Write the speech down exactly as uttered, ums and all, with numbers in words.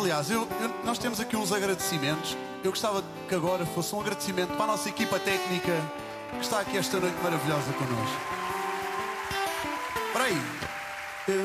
Aliás, eu, eu- nós temos aqui uns agradecimentos. Eu gostava que agora fosse um agradecimento para a nossa equipa técnica que está aqui esta noite maravilhosa connosco. Espera aí.